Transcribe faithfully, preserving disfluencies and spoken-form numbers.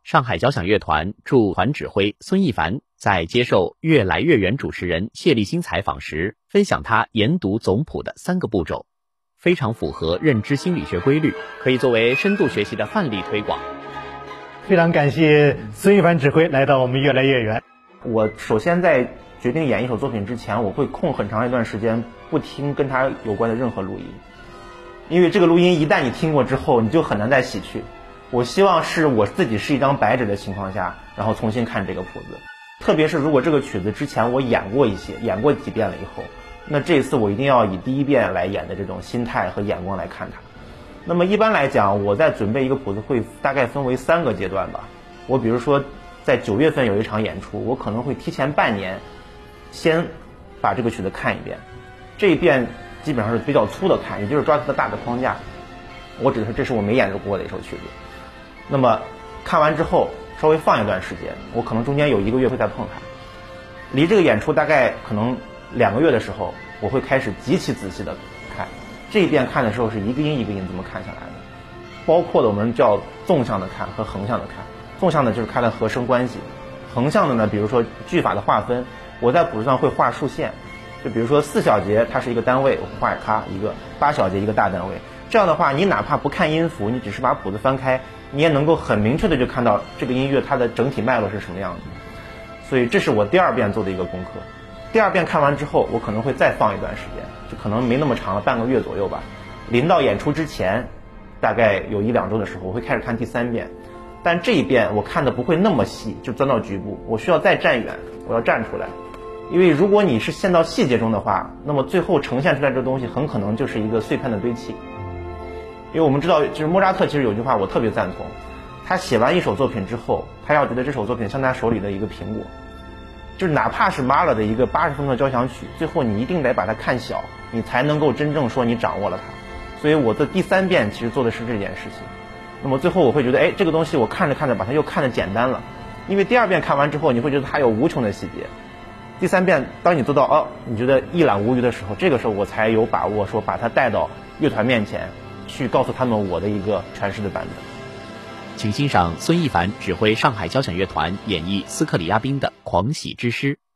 上海交响乐团驻团指挥孙一凡在接受《乐来乐园》主持人谢立新采访时，分享他研读总谱的三个步骤，非常符合认知心理学规律，可以作为深度学习的范例推广。 非常感谢孙一凡指挥来到我们乐来乐园。 我首先在决定演一首作品之前，我会空很长一段时间不听跟它有关的任何录音，因为这个录音一旦你听过之后，你就很难再洗去。我希望是我自己是一张白纸的情况下，然后重新看这个谱子。特别是如果这个曲子之前我演过一些，演过几遍了以后，那这一次我一定要以第一遍来演的这种心态和眼光来看它。那么一般来讲，我在准备一个谱子会大概分为三个阶段吧。我比如说在九月份有一场演出，我可能会提前半年先把这个曲子看一遍，这一遍基本上是比较粗的看，也就是抓它的大的框架。我指的是这是我没演过的一首曲子。那么看完之后稍微放一段时间，我可能中间有一个月会再碰它。离这个演出大概可能两个月的时候，我会开始极其仔细的看。这一遍看的时候是一个音一个音这么看下来的，包括的我们叫纵向的看和横向的看。纵向的就是看的和声关系，横向的呢，比如说句法的划分，我在谱子上会画竖线，就比如说四小节它是一个单位，我会画咔一个，八小节一个大单位。这样的话，你哪怕不看音符，你只是把谱子翻开，你也能够很明确的就看到这个音乐它的整体脉络是什么样子。所以这是我第二遍做的一个功课。第二遍看完之后，我可能会再放一段时间，就可能没那么长了，半个月左右吧。临到演出之前，大概有一两周的时候，我会开始看第三遍。但这一遍我看的不会那么细，就钻到局部，我需要再站远，我要站出来。因为如果你是陷到细节中的话，那么最后呈现出来这东西很可能就是一个碎片的堆砌。因为我们知道，就是莫扎特其实有句话我特别赞同，他写完一首作品之后，他要觉得这首作品像他手里的一个苹果，就是哪怕是马勒的一个八十分钟的交响曲，最后你一定得把它看小，你才能够真正说你掌握了它。所以我的第三遍其实做的是这件事情。那么最后我会觉得，哎，这个东西我看着看着把它又看得简单了，因为第二遍看完之后，你会觉得它有无穷的细节。第三遍当你做到哦，你觉得一览无余的时候，这个时候我才有把握说把它带到乐团面前去，告诉他们我的一个诠释的版本。 请欣赏孙一凡指挥上海交响乐团演绎斯克里亚宾的《狂喜之诗》。